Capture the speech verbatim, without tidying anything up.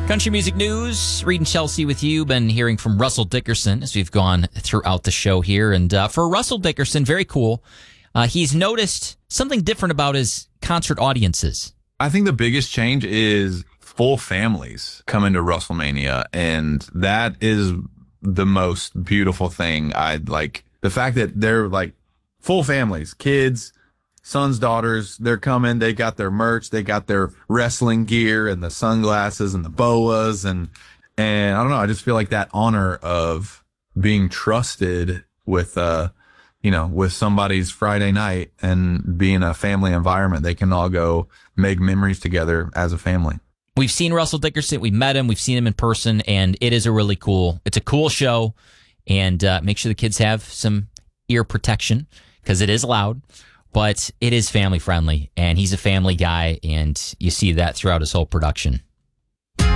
Country music news. Reed and Chelsea with you. Been hearing from Russell Dickerson as we've gone throughout the show here. And uh, for Russell Dickerson, very cool. Uh, he's noticed something different about his concert audiences. I think the biggest change is full families coming to WrestleMania. And that is the most beautiful thing. I like the fact that they're like full families, kids, sons, daughters, they're coming, they got their merch, they got their wrestling gear and the sunglasses and the boas. And, and I don't know, I just feel like that honor of being trusted with, uh, you know, with somebody's Friday night and being a family environment, they can all go make memories together as a family. We've seen Russell Dickerson, we've met him, we've seen him in person, and it is a really cool, it's a cool show. And uh, make sure the kids have some ear protection because it is loud. But it is family friendly, and he's a family guy, and you see that throughout his whole production.